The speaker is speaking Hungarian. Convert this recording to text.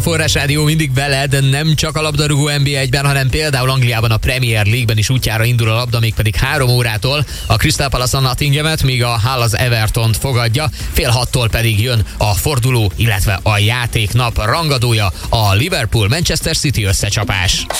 Forrás Rádió mindig veled, nem csak a labdarúgó NB1-ben, hanem például Angliában a Premier League-ben is útjára indul a labda, mégpedig 3 órától a Crystal Palace a Nottinghamet, míg a Hull az Evertont fogadja, fél 6-tól pedig jön a forduló, illetve a játéknap rangadója, a Liverpool-Manchester City összecsapás.